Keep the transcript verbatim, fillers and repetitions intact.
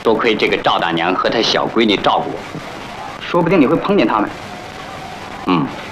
多亏这个赵大娘和她小闺女照顾我，说不定你会碰见他们。嗯。